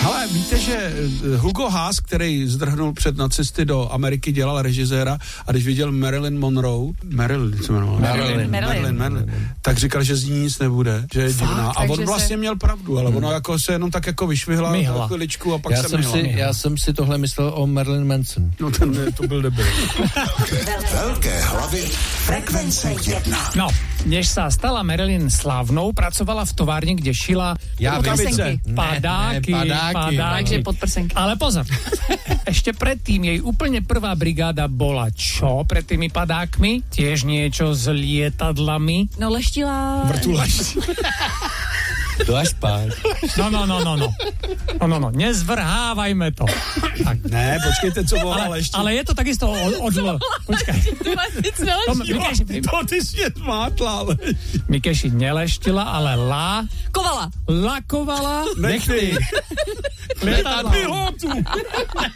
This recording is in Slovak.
Ale víte, že Hugo Haas, který zdrhnul před nacisty do Ameriky, dělal režiséra a když viděl Marilyn Monroe, Marilyn, tak říkal, že z ní nic nebude, že je divná. A on vlastně měl pravdu, ale ono jako se jenom tak jako vyšvihla na chviličku a pak se myhla. Já jsem si tohle myslel o Marilyn Manson. No to byl debil. Velké hlavy Frekvence 1. No, než sa stala Marilyn slávnou, pracovala v továrni, kde šila padáky. Takže podprsenky. Ale pozor, ešte predtým jej úplne prvá brigáda bola čo pred tými padákmi? Tiež niečo s lietadlami? No leštila... Vrtulaš. To až páč. No, nezvrhávajme to. Tak. Ne, počkejte, co volá leštila. Ale je to takisto od Počkaj. To ty si nezmátla. Mikeši neleštila, ale Kovala. lakovala Nechty. lietadla. Pilotu.